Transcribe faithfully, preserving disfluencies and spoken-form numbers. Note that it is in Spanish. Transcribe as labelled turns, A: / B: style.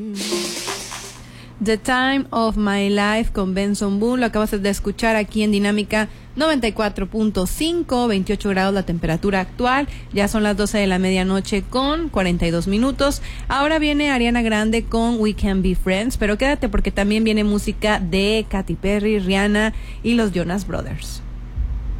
A: The Time of My Life con Benson Boone, lo acabas de escuchar aquí en Dinámica noventa y cuatro punto cinco, veintiocho grados la temperatura actual, ya son las doce de la medianoche con cuarenta y dos minutos. Ahora viene Ariana Grande con We Can Be Friends, pero quédate porque también viene música de Katy Perry, Rihanna y los Jonas Brothers.